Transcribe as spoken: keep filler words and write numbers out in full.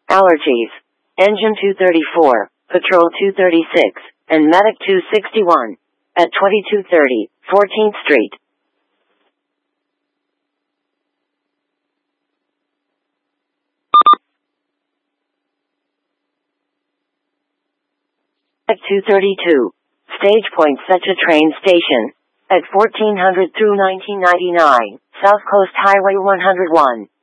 Allergies. Engine two thirty-four, Patrol two thirty-six, and Medic two sixty-one. At twenty-two thirty, fourteenth Street. Medic two thirty-two. Stage Point such a train station. At fourteen hundred through nineteen ninety-nine, South Coast Highway one oh one.